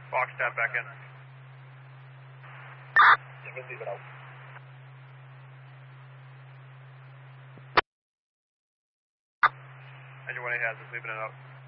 Box tap back in. Leave it out. Engine 1A has us leaving it out.